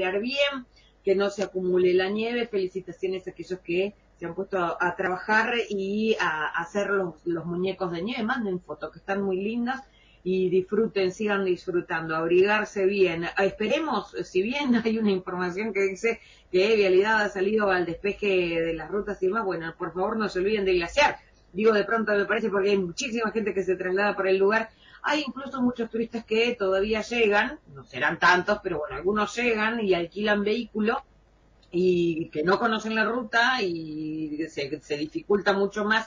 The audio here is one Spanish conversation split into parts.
esquiar bien, que no se acumule la nieve. Felicitaciones a aquellos que se han puesto a trabajar y a hacer los muñecos de nieve. Manden fotos, que están muy lindas, y disfruten, sigan disfrutando, abrigarse bien. Esperemos, si bien hay una información que dice que Vialidad ha salido al despeje de las rutas y demás, bueno, por favor no se olviden de glaciar. Digo, de pronto me parece, porque hay muchísima gente que se traslada por el lugar. Hay incluso muchos turistas que todavía llegan, no serán tantos, pero bueno, algunos llegan y alquilan vehículo y que no conocen la ruta, y se dificulta mucho más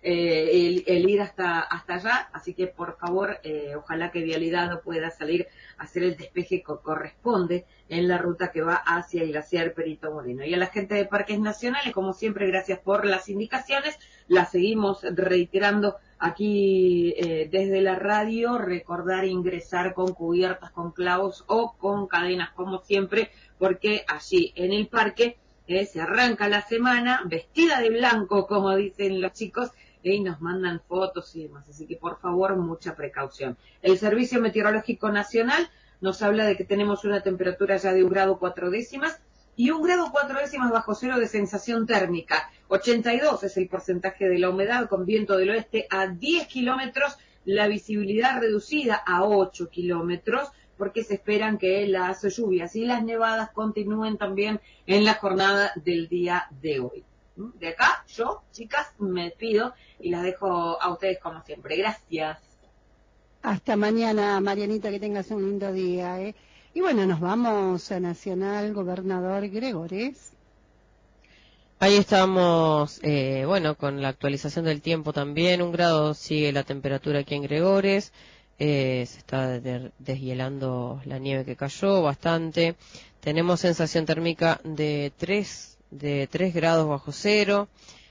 el ir hasta allá. Así que por favor, ojalá que Vialidad pueda salir a hacer el despeje que corresponde en la ruta que va hacia el glaciar Perito Moreno. Y a la gente de Parques Nacionales, como siempre, gracias por las indicaciones, las seguimos reiterando aquí desde la radio. Recordar ingresar con cubiertas, con clavos o con cadenas, como siempre, porque allí en el parque se arranca la semana vestida de blanco, como dicen los chicos, y nos mandan fotos y demás. Así que por favor, mucha precaución. El Servicio Meteorológico Nacional nos habla de que tenemos una temperatura ya de 1,4 grados y 1,4 grados bajo cero de sensación térmica. 82 es el porcentaje de la humedad, con viento del oeste a 10 kilómetros, la visibilidad reducida a 8 kilómetros, porque se esperan que las lluvias y las nevadas continúen también en la jornada del día de hoy. De acá, yo, chicas, me despido y las dejo a ustedes como siempre. Gracias. Hasta mañana, Marianita, que tengas un lindo día, ¿eh? Y bueno, nos vamos a Nacional, Gobernador Gregores. Ahí estamos, bueno, con la actualización del tiempo también. 1 grado sigue la temperatura aquí en Gregores. Se está deshielando la nieve que cayó bastante. Tenemos sensación térmica de 3 grados bajo cero.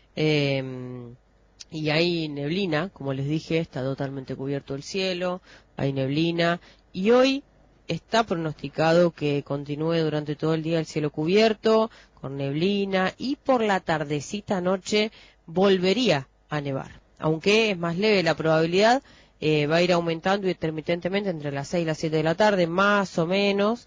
Y hay neblina, como les dije, está totalmente cubierto el cielo, hay neblina. Y hoy está pronosticado que continúe durante todo el día el cielo cubierto, con neblina, y por la tardecita noche volvería a nevar. Aunque es más leve la probabilidad, va a ir aumentando intermitentemente entre las 6 y las 7 de la tarde, más o menos.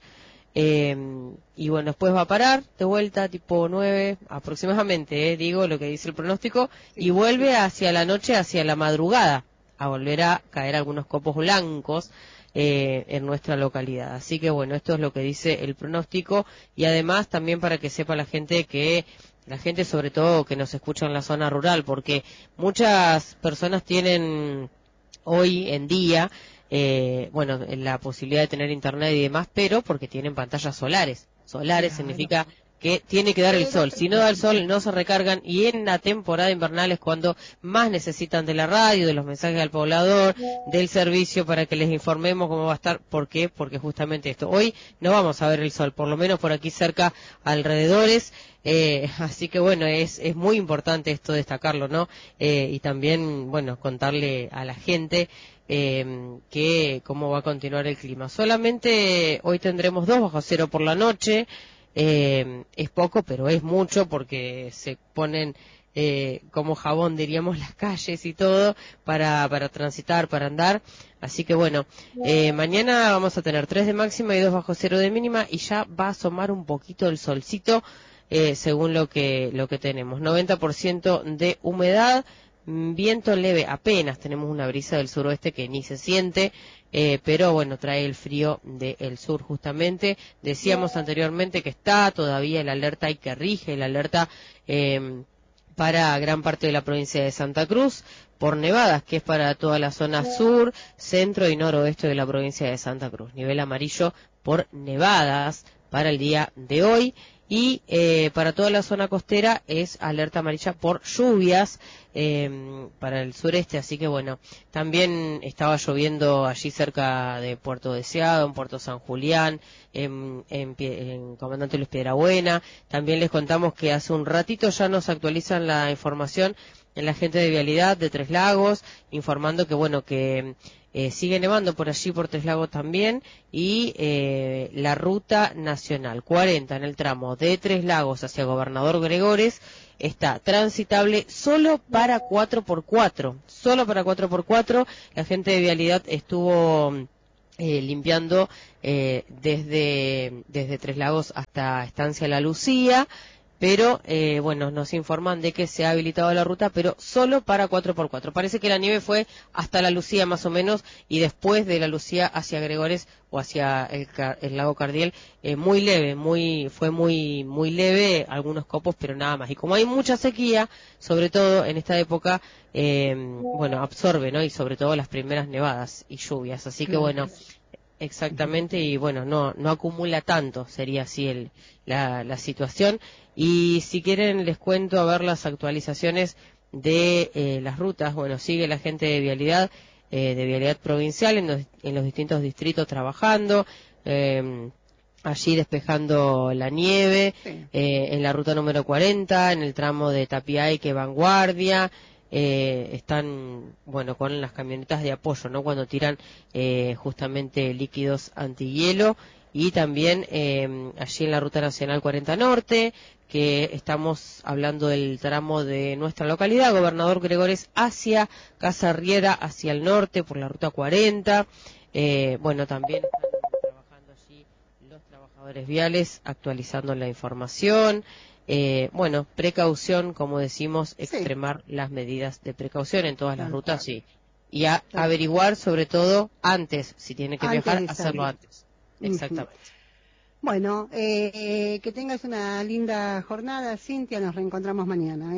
Y bueno, después va a parar de vuelta tipo 9 aproximadamente, digo lo que dice el pronóstico, y vuelve hacia la noche, hacia la madrugada, a volver a caer algunos copos blancos en nuestra localidad. Así que bueno, esto es lo que dice el pronóstico, y además también para que sepa la gente sobre todo que nos escucha en la zona rural, porque muchas personas tienen hoy en día bueno, la posibilidad de tener internet y demás, pero porque tienen pantallas solares. Solares claro. Significa que tiene que dar el sol. Si no da el sol, no se recargan, y en la temporada invernal es cuando más necesitan de la radio, de los mensajes al poblador, del servicio, para que les informemos cómo va a estar. ¿Por qué? Porque justamente esto. Hoy no vamos a ver el sol, por lo menos por aquí cerca, alrededores. Así que bueno, es muy importante esto destacarlo, ¿no? Y también, bueno, contarle a la gente que cómo va a continuar el clima. Solamente hoy tendremos 2 bajo cero por la noche. Es poco, pero es mucho, porque se ponen como jabón, diríamos, las calles y todo para transitar, para andar. Así que bueno, mañana vamos a tener 3 de máxima y 2 bajo cero de mínima, y ya va a asomar un poquito el solcito, según lo que tenemos. 90% de humedad, viento leve, apenas tenemos una brisa del suroeste que ni se siente, pero bueno, trae el frío del sur justamente. Decíamos anteriormente que está todavía el alerta, y que rige el alerta para gran parte de la provincia de Santa Cruz por nevadas, que es para toda la zona sur, centro y noroeste de la provincia de Santa Cruz. Nivel amarillo por nevadas para el día de hoy. Y para toda la zona costera es alerta amarilla por lluvias para el sureste. Así que bueno, también estaba lloviendo allí cerca de Puerto Deseado, en Puerto San Julián, en Comandante Luis Piedrabuena. También les contamos que hace un ratito ya nos actualizan la información en la gente de Vialidad de Tres Lagos, informando que bueno, que sigue nevando por allí, por Tres Lagos también, y la ruta nacional 40 en el tramo de Tres Lagos hacia Gobernador Gregores está transitable solo para 4x4, solo para 4x4. La gente de Vialidad estuvo limpiando desde Tres Lagos hasta Estancia La Lucía, pero bueno, nos informan de que se ha habilitado la ruta, pero solo para 4x4. Parece que la nieve fue hasta La Lucía más o menos, y después de La Lucía hacia Gregores o hacia el lago Cardiel, muy leve, fue muy leve, algunos copos, pero nada más. Y como hay mucha sequía, sobre todo en esta época, bueno, absorbe, ¿no? Y sobre todo las primeras nevadas y lluvias. Así que bueno, exactamente, y bueno, no acumula tanto, sería así la situación. Y si quieren les cuento a ver las actualizaciones de las rutas. Bueno, sigue la gente de Vialidad Provincial en los distintos distritos trabajando, allí despejando la nieve, en la ruta número 40, en el tramo de Tapiaique, Vanguardia. Están, bueno, con las camionetas de apoyo, ¿no? Cuando tiran justamente líquidos antihielo. Y también allí en la Ruta Nacional 40 Norte, que estamos hablando del tramo de nuestra localidad, Gobernador Gregores hacia Casa Riera, hacia el norte, por la Ruta 40. Bueno, también están trabajando allí los trabajadores viales, actualizando la información. Bueno, precaución, como decimos, extremar las medidas de precaución en todas las rutas, sí. Y averiguar, sobre todo, antes, si tiene que viajar, hacerlo antes. Exactamente. Bueno, que tengas una linda jornada, Cintia, nos reencontramos mañana,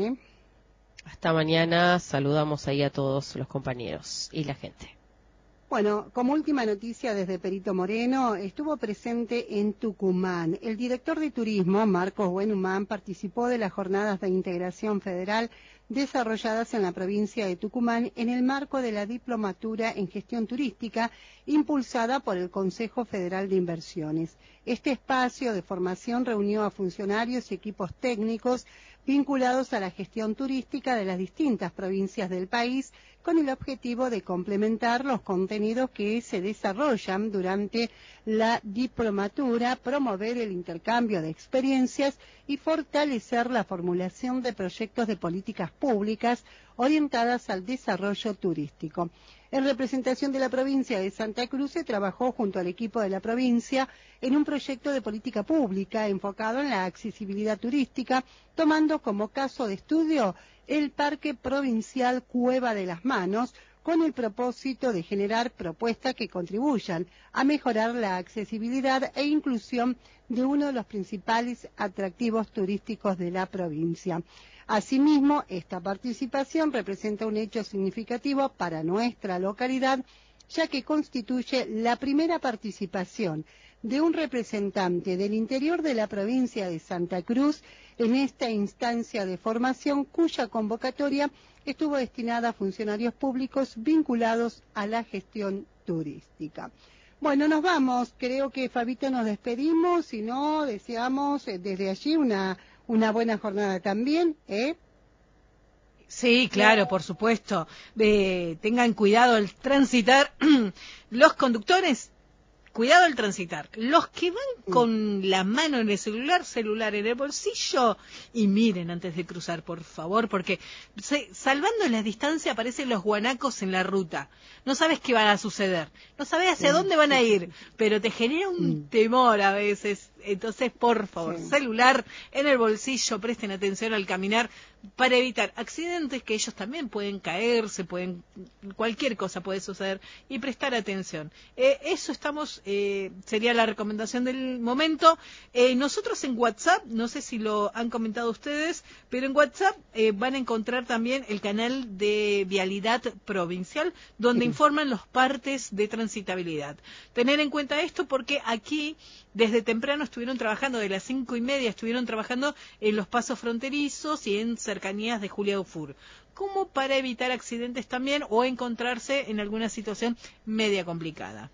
Hasta mañana, saludamos ahí a todos los compañeros y la gente. Bueno, como última noticia desde Perito Moreno, estuvo presente en Tucumán. El director de turismo, Marcos Buenhumán, participó de las jornadas de integración federal desarrolladas en la provincia de Tucumán en el marco de la Diplomatura en Gestión Turística impulsada por el Consejo Federal de Inversiones. Este espacio de formación reunió a funcionarios y equipos técnicos vinculados a la gestión turística de las distintas provincias del país, con el objetivo de complementar los contenidos que se desarrollan durante la diplomatura, promover el intercambio de experiencias y fortalecer la formulación de proyectos de políticas públicas orientadas al desarrollo turístico. En representación de la provincia de Santa Cruz se trabajó junto al equipo de la provincia en un proyecto de política pública enfocado en la accesibilidad turística, tomando como caso de estudio el Parque Provincial Cueva de las Manos, con el propósito de generar propuestas que contribuyan a mejorar la accesibilidad e inclusión de uno de los principales atractivos turísticos de la provincia. Asimismo, esta participación representa un hecho significativo para nuestra localidad, ya que constituye la primera participación de un representante del interior de la provincia de Santa Cruz en esta instancia de formación, cuya convocatoria estuvo destinada a funcionarios públicos vinculados a la gestión turística. Bueno, nos vamos. Creo que, Fabito, nos despedimos y no deseamos desde allí una buena jornada también, Sí, claro, por supuesto. Tengan cuidado al transitar. Los conductores, cuidado al transitar. Los que van con la mano en el celular en el bolsillo, y miren antes de cruzar, por favor, porque salvando la distancia aparecen los guanacos en la ruta. No sabes qué va a suceder, no sabes hacia dónde van a ir, pero te genera un temor a veces. Entonces, por favor, celular en el bolsillo, presten atención al caminar para evitar accidentes, que ellos también pueden caerse, cualquier cosa puede suceder, y prestar atención. Eso sería la recomendación del momento. Nosotros en WhatsApp, no sé si lo han comentado ustedes, pero en WhatsApp van a encontrar también el canal de Vialidad Provincial, donde informan los partes de transitabilidad. Tener en cuenta esto porque aquí desde temprano estuvieron trabajando, de las 5:30 estuvieron trabajando en los pasos fronterizos y en cercanías de Julia Dufour, como para evitar accidentes también o encontrarse en alguna situación media complicada.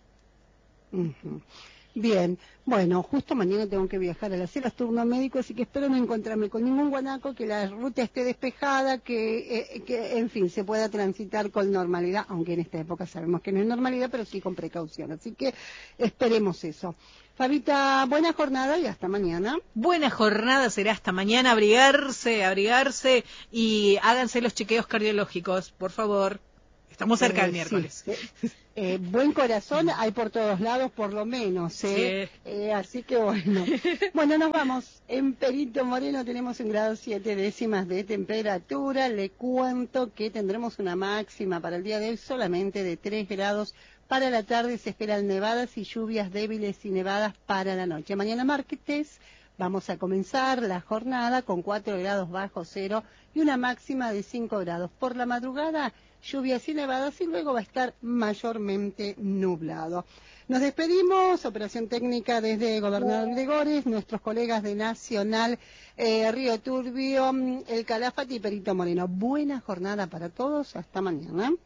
Bien, bueno, justo mañana tengo que viajar a las turno médico, así que espero no encontrarme con ningún guanaco, que la ruta esté despejada, que en fin, se pueda transitar con normalidad, aunque en esta época sabemos que no es normalidad, pero sí con precaución, así que esperemos eso. Fabita, buena jornada y hasta mañana. Buena jornada será hasta mañana, abrigarse y háganse los chequeos cardiológicos, por favor. Estamos cerca del Sí. miércoles. Buen corazón hay por todos lados, por lo menos. Sí. Así que bueno. Bueno, nos vamos. En Perito Moreno tenemos 1,7 grados de temperatura. Le cuento que tendremos una máxima para el día de hoy solamente de 3 grados. Para la tarde se esperan nevadas y lluvias débiles y nevadas para la noche. Mañana martes vamos a comenzar la jornada con 4 grados bajo cero y una máxima de 5 grados. Por la madrugada, lluvias y nevadas y luego va a estar mayormente nublado. Nos despedimos, operación técnica desde Gobernador Gregores, nuestros colegas de Nacional, Río Turbio, El Calafate y Perito Moreno. Buena jornada para todos, hasta mañana.